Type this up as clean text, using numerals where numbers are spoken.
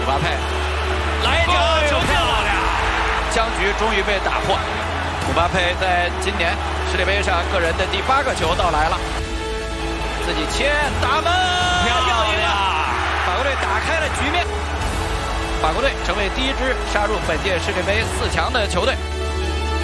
巴佩来一脚球漂亮，僵局终于被打破。姆巴佩在今年世界杯上个人的第8个球到来了，自己切打门，漂亮！法国队打开了局面，法国队成为第1支杀入本届世界杯4强的球队。